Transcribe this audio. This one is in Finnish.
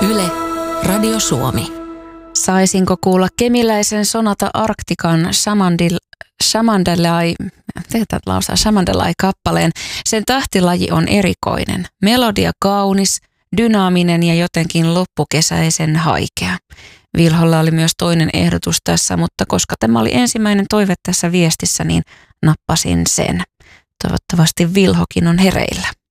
Yle, Radio Suomi. Saisinko kuulla kemiläisen Sonata Arctican Shamandelai-kappaleen? Sen tahtilaji on erikoinen. Melodia kaunis, dynaaminen ja jotenkin loppukesäisen haikea. Vilholla oli myös toinen ehdotus tässä, mutta koska tämä oli ensimmäinen toive tässä viestissä, niin nappasin sen. Toivottavasti Vilhokin on hereillä.